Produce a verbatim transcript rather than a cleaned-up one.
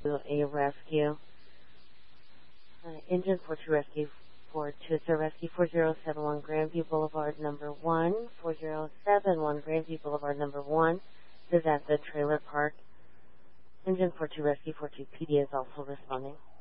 a rescue. Uh, engine four two Rescue four two, it's a Rescue four zero seven one Grandview Boulevard number one. four zero seven one Grandview Boulevard number one. This is at the trailer park. Engine four two Rescue four two P D is also responding.